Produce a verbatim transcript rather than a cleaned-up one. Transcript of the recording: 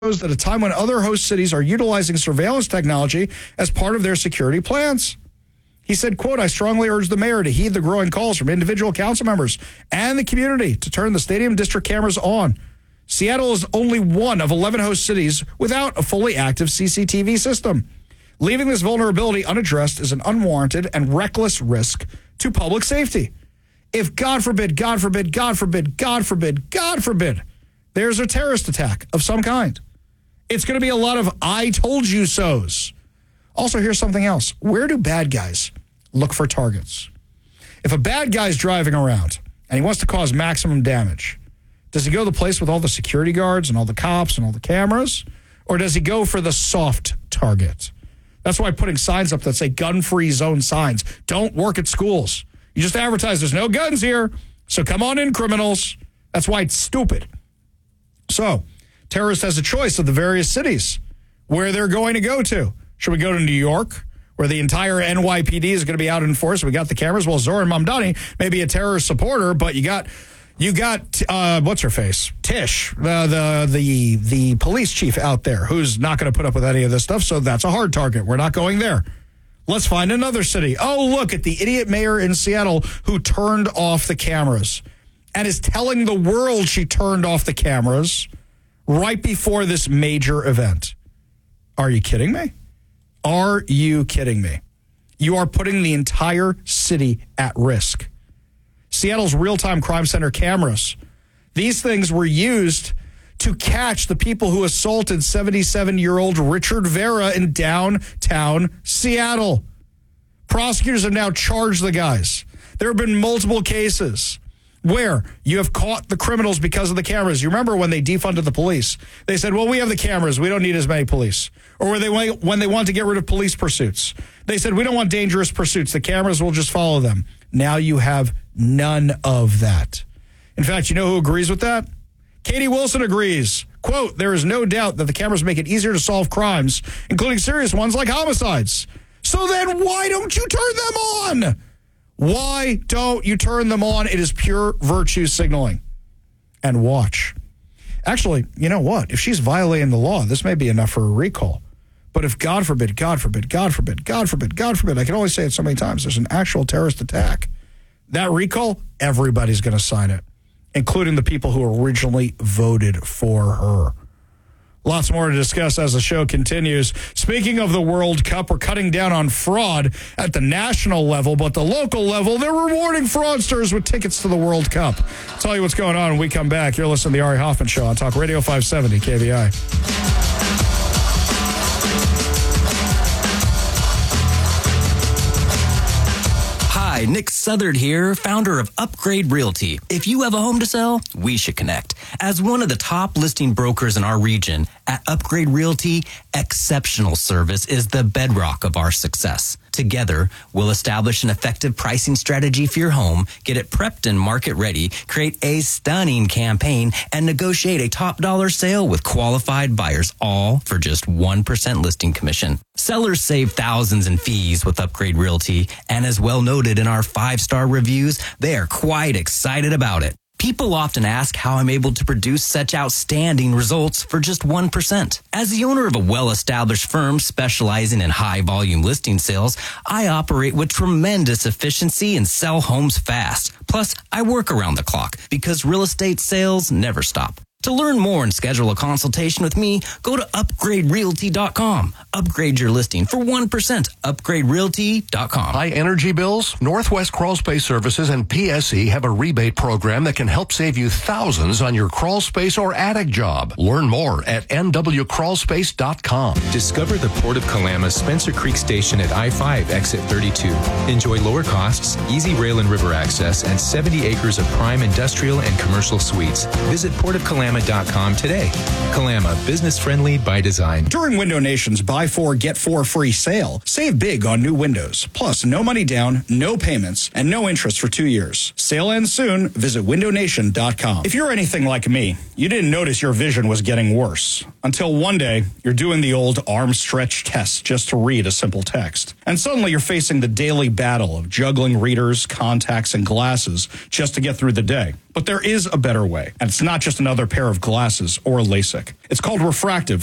at a time when other host cities are utilizing surveillance technology as part of their security plans. He said, quote, I strongly urge the mayor to heed the growing calls from individual council members and the community to turn the stadium district cameras on. Seattle is only one of eleven host cities without a fully active C C T V system. Leaving this vulnerability unaddressed is an unwarranted and reckless risk to public safety. If, God forbid, God forbid, God forbid, God forbid, God forbid, there's a terrorist attack of some kind, it's going to be a lot of I told you so's. Also, here's something else. Where do bad guys look for targets? If a bad guy's driving around and he wants to cause maximum damage, does he go to the place with all the security guards and all the cops and all the cameras? Or does he go for the soft target? That's why putting signs up that say gun-free zone signs don't work at schools. You just advertise there's no guns here, so come on in, criminals. That's why it's stupid. So, terrorist has a choice of the various cities where they're going to go to. Should we go to New York, where the entire N Y P D is going to be out in force? We got the cameras. Well, Zohran Mamdani may be a terrorist supporter, but you got you got uh, what's her face, Tish, uh, the the the police chief out there, who's not going to put up with any of this stuff. So that's a hard target. We're not going there. Let's find another city. Oh, look at the idiot mayor in Seattle who turned off the cameras and is telling the world she turned off the cameras right before this major event. Are you kidding me? Are you kidding me? You are putting the entire city at risk. Seattle's real-time crime center cameras, these things were used to catch the people who assaulted seventy-seven-year-old Richard Vera in downtown Seattle. Prosecutors have now charged the guys. There have been multiple cases where you have caught the criminals because of the cameras. You remember when they defunded the police? They said, well, we have the cameras. We don't need as many police. Or where they when they want to get rid of police pursuits. They said, we don't want dangerous pursuits. The cameras will just follow them. Now you have none of that. In fact, you know who agrees with that? Katie Wilson agrees. Quote, there is no doubt that the cameras make it easier to solve crimes, including serious ones like homicides. So then why don't you turn them on? Why don't you turn them on? It is pure virtue signaling. And watch. Actually, you know what? If she's violating the law, this may be enough for a recall. But if, God forbid, God forbid, God forbid, God forbid, God forbid, I can only say it so many times, there's an actual terrorist attack, that recall, everybody's going to sign it, including the people who originally voted for her. Lots more to discuss as the show continues. Speaking of the World Cup, we're cutting down on fraud at the national level, but the local level, they're rewarding fraudsters with tickets to the World Cup. I'll tell you what's going on when we come back. You're listening to the Ari Hoffman Show on Talk Radio five seventy K V I. Hi, Nick Southard here, founder of Upgrade Realty. If you have a home to sell, we should connect. As one of the top listing brokers in our region, at Upgrade Realty, exceptional service is the bedrock of our success. Together, we'll establish an effective pricing strategy for your home, get it prepped and market ready, create a stunning campaign, and negotiate a top dollar sale with qualified buyers, all for just one percent listing commission. Sellers save thousands in fees with Upgrade Realty, and as well noted in our five-star reviews, they are quite excited about it. People often ask how I'm able to produce such outstanding results for just one percent. As the owner of a well-established firm specializing in high-volume listing sales, I operate with tremendous efficiency and sell homes fast. Plus, I work around the clock because real estate sales never stop. To learn more and schedule a consultation with me, go to upgrade realty dot com. Upgrade your listing for one percent. upgrade realty dot com. High energy bills? Northwest Crawl Space Services and P S E have a rebate program that can help save you thousands on your crawl space or attic job. Learn more at n w crawl space dot com. Discover the Port of Kalama Spencer Creek Station at I five Exit thirty-two. Enjoy lower costs, easy rail and river access, and seventy acres of prime industrial and commercial suites. Visit port of kalama dot com today. Kalama, business friendly by design. During Window Nation's Buy buy four, get four free sale. Save big on new windows. Plus, no money down, no payments, and no interest for two years. Sale ends soon. Visit window nation dot com. If you're anything like me, you didn't notice your vision was getting worse until one day you're doing the old arm stretch test just to read a simple text. And suddenly you're facing the daily battle of juggling readers, contacts, and glasses just to get through the day. But there is a better way, and it's not just another pair of glasses or LASIK. It's called refractive